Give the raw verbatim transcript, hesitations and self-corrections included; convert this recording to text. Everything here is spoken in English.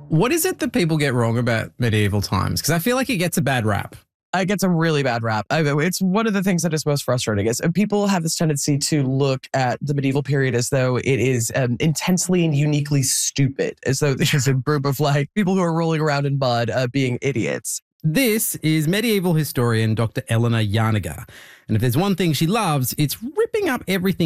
What is it that people get wrong about medieval times? Because I feel like it gets a bad rap. It gets a really bad rap. I mean, it's one of the things that is most frustrating is people have this tendency to look at the medieval period as though it is um, intensely and uniquely stupid, as though there's a group of like people who are rolling around in mud uh, being idiots. This is medieval historian Doctor Eleanor Janega. And if there's one thing she loves, it's ripping up everything